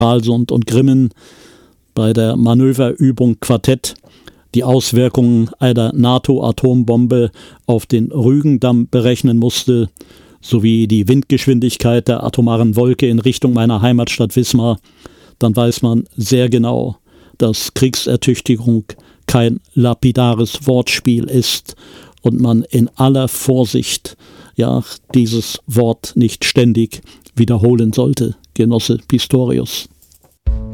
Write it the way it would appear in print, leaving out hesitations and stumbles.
Stralsund und Grimmen bei der Manöverübung Quartett die Auswirkungen einer NATO-Atombombe auf den Rügendamm berechnen musste, sowie die Windgeschwindigkeit der atomaren Wolke in Richtung meiner Heimatstadt Wismar, dann weiß man sehr genau, dass Kriegsertüchtigung kein lapidares Wortspiel ist und man in aller Vorsicht dieses Wort nicht ständig wiederholen sollte, Genosse Pistorius.